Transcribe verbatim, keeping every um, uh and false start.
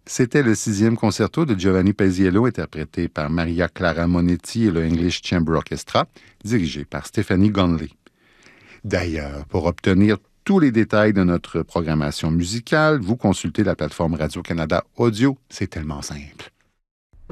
C'était le sixième concerto de Giovanni Paisiello, interprété par Maria Clara Monetti et le English Chamber Orchestra, dirigé par Stéphanie Gonley. D'ailleurs, pour obtenir tous les détails de notre programmation musicale, vous consultez la plateforme Radio-Canada Audio. C'est tellement simple.